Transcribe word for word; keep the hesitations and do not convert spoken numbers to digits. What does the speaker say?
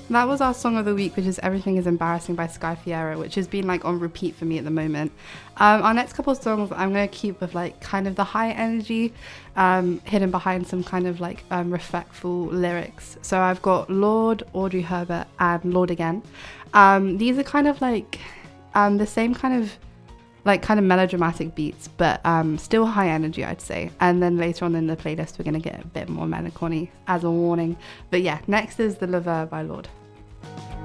That was our song of the week, which is Everything is Embarrassing by Sky Fiera, which has been like on repeat for me at the moment. Um, our next couple of songs I'm going to keep with like kind of the high energy, um, hidden behind some kind of like um, respectful lyrics. So I've got Lord, Audrey Herbert and Lord Again. Um, these are kind of like um, the same kind of like kind of melodramatic beats, but um, still high energy, I'd say. And then later on in the playlist, we're going to get a bit more melancholy as a warning. But yeah, next is The Lover by Lord.